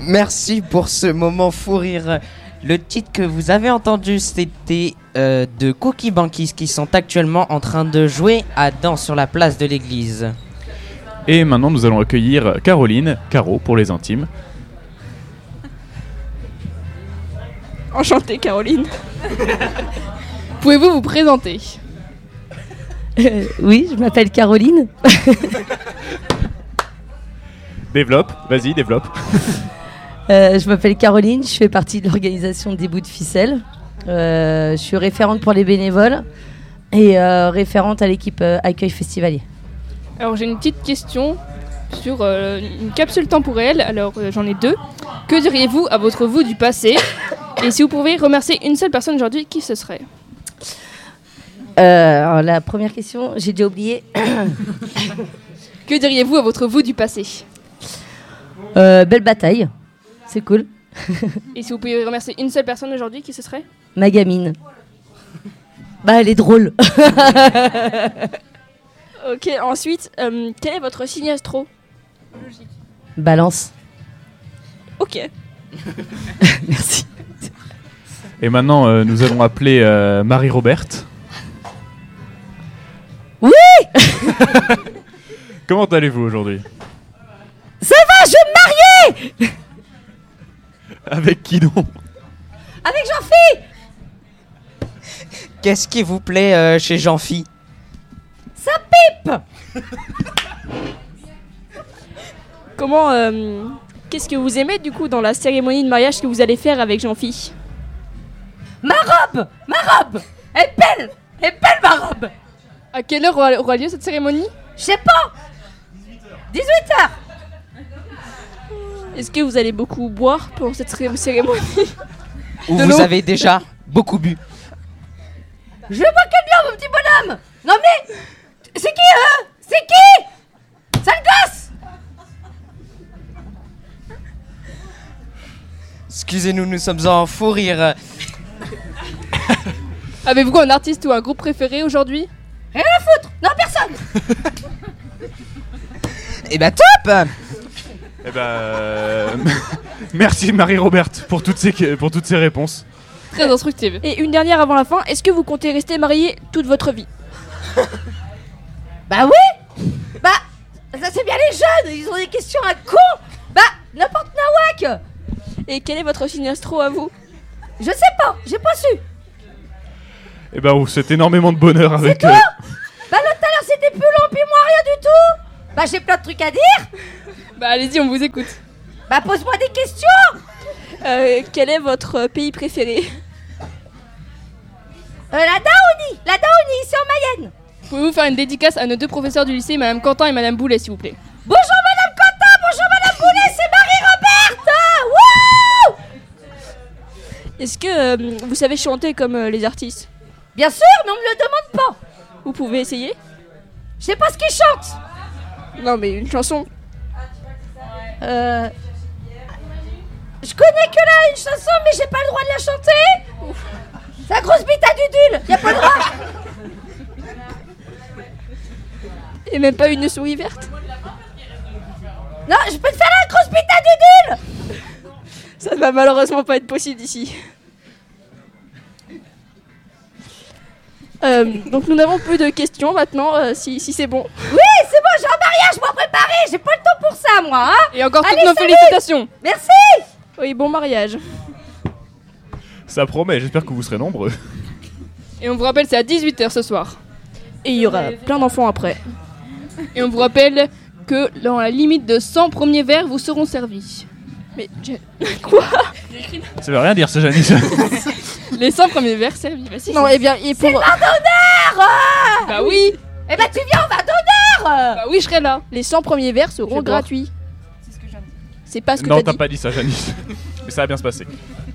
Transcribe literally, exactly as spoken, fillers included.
Merci pour ce moment fou rire. Le titre que vous avez entendu, c'était euh, de Cookie Banquis qui sont actuellement en train de jouer à Danse sur la place de l'église. Et maintenant, nous allons accueillir Caroline, Caro pour les intimes. Enchantée, Caroline. Pouvez-vous vous présenter ? euh, Oui, je m'appelle Caroline. Développe, vas-y, développe. euh, je m'appelle Caroline, je fais partie de l'organisation des bouts de ficelle. Euh, je suis référente pour les bénévoles et euh, référente à l'équipe euh, accueil festivalier. Alors j'ai une petite question sur euh, une capsule temporelle. Alors euh, j'en ai deux. Que diriez-vous à votre vous du passé ? Et si vous pouviez remercier une seule personne aujourd'hui, qui ce serait ? euh, alors la première question, j'ai déjà oublié. Que diriez-vous à votre vous du passé ? euh, Belle bataille, c'est cool. Et si vous pouviez remercier une seule personne aujourd'hui, qui ce serait ? Ma gamine. Bah elle est drôle. Ok, ensuite, euh, quel est votre signe astro ? Balance. Ok. Merci. Et maintenant, euh, nous allons appeler euh, Marie-Roberte. Oui. Comment allez-vous aujourd'hui ? Ça va, je vais me marier. Avec qui donc ? Avec Jean-Phi. Qu'est-ce qui vous plaît euh, chez Jean-Phi ? Ça pipe. Comment, euh, qu'est-ce que vous aimez du coup dans la cérémonie de mariage que vous allez faire avec Jean-Phi ? Ma robe. Ma robe. Elle est belle. Elle est belle ma robe. À quelle heure aura, aura lieu cette cérémonie ? Je sais pas. dix-huit heures. Est-ce que vous allez beaucoup boire pour cette céré- cérémonie ? Ou De vous l'eau. avez déjà beaucoup bu ? Je veux pas que de l'eau, mon petit bonhomme. Non mais, c'est qui, hein ? C'est qui ? Sale gosse. Excusez-nous, nous sommes en fou rire. Avez-vous un artiste ou un groupe préféré aujourd'hui ? Rien à foutre. Non, personne. Eh ben top. Eh ben, euh, merci Marie-Roberte pour toutes ces pour toutes ces réponses. Très instructive. Et une dernière avant la fin, est-ce que vous comptez rester marié toute votre vie ? Bah oui. Bah, ça c'est bien les jeunes. Ils ont des questions à con. Bah, n'importe nawak. Et quel est votre signe astro à vous ? Je sais pas. J'ai pas su. Eh ben, on vous souhaite énormément de bonheur avec. C'est tout. Bah là tout à l'heure c'était plus long, puis moi rien du tout. Bah j'ai plein de trucs à dire. Bah allez-y, on vous écoute. Bah pose-moi des questions. Euh, quel est votre pays préféré ? Euh, la Daoni. La Daoni, c'est en Mayenne. Pouvez-vous faire une dédicace à nos deux professeurs du lycée, Madame Quentin et Madame Boulet, s'il vous plaît ? Bonjour Madame Quentin, bonjour Madame Boulet, c'est Marie-Roberte. Wouh. Est-ce que euh, vous savez chanter comme euh, les artistes ? Bien sûr, mais on me le demande pas. Vous pouvez essayer ? Je sais pas ce qu'ils chantent. Non mais une chanson. Euh... Je connais que là une chanson, mais j'ai pas le droit de la chanter. C'est la grosse bite à Dudule, y a pas le droit. Et même pas une souris verte ? Non, je peux te faire la grosse bite à Dudule. Ça ne va malheureusement pas être possible ici. Euh, donc nous n'avons plus de questions maintenant, euh, si, si c'est bon. Oui, c'est bon, j'ai un mariage, moi préparé, j'ai pas le temps pour ça, moi, hein. Et encore Allez, toutes nos salut. félicitations. Merci. Oui, bon mariage. Ça promet, j'espère que vous serez nombreux. Et on vous rappelle, c'est à dix-huit heures ce soir. Et il y aura plein d'enfants après. Et on vous rappelle que dans la limite de cent premiers verres vous seront servis. Mais je- quoi ? Ça veut rien dire, ça, Janice. Les cent premiers verres servis. Bah, si, Non, c'est- eh bien, il pour... C'est pas d'honneur. Bah oui. Eh ben, tu viens, on va d'honneur. Bah oui, je serai là. Les cent premiers verres seront Je vais boire. gratuits. C'est pas ce que Non, t'as t'as dit. pas dit ça, Janice. Mais ça va bien se passer.